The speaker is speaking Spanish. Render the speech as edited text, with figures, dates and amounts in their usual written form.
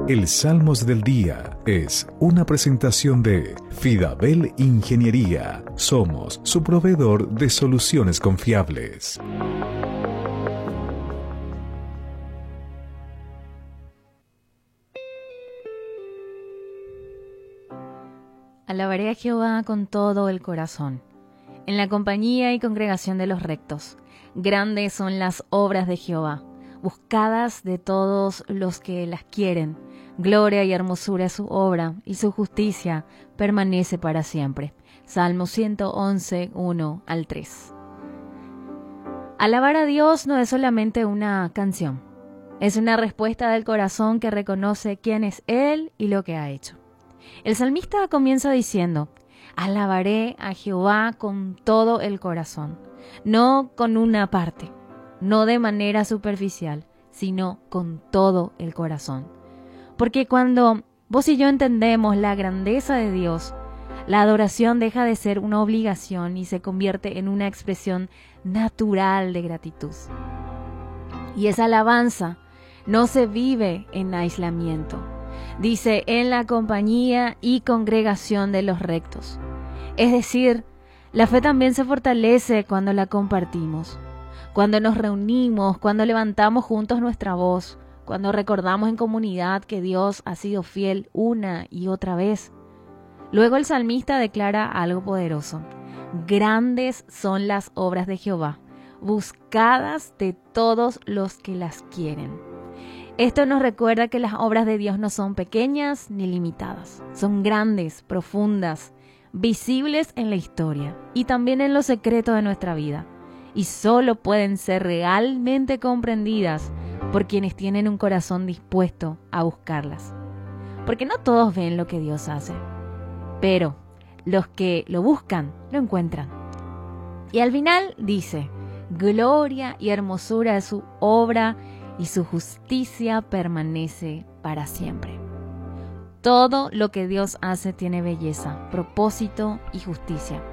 El Salmos del Día es una presentación de Fidabel Ingeniería. Somos su proveedor de soluciones confiables. Alabaré a Jehová con todo el corazón, en la compañía y congregación de los rectos. Grandes son las obras de Jehová, buscadas de todos los que las quieren. Gloria y hermosura es su obra, y su justicia permanece para siempre. Salmo 111, 1 al 3. Alabar a Dios no es solamente una canción, es una respuesta del corazón que reconoce quién es Él y lo que ha hecho. El salmista comienza diciendo: alabaré a Jehová con todo el corazón, no con una parte, no de manera superficial, sino con todo el corazón. Porque cuando vos y yo entendemos la grandeza de Dios, la adoración deja de ser una obligación y se convierte en una expresión natural de gratitud. Y esa alabanza no se vive en aislamiento. Dice, en la compañía y congregación de los rectos. Es decir, la fe también se fortalece cuando la compartimos, cuando nos reunimos, cuando levantamos juntos nuestra voz, cuando recordamos en comunidad que Dios ha sido fiel una y otra vez. Luego el salmista declara algo poderoso: grandes son las obras de Jehová, buscadas de todos los que las quieren. Esto nos recuerda que las obras de Dios no son pequeñas ni limitadas, son grandes, profundas, visibles en la historia y también en lo secreto de nuestra vida, y solo pueden ser realmente comprendidas por quienes tienen un corazón dispuesto a buscarlas. Porque no todos ven lo que Dios hace, pero los que lo buscan, lo encuentran. Y al final dice, gloria y hermosura es su obra y su justicia permanece para siempre. Todo lo que Dios hace tiene belleza, propósito y justicia.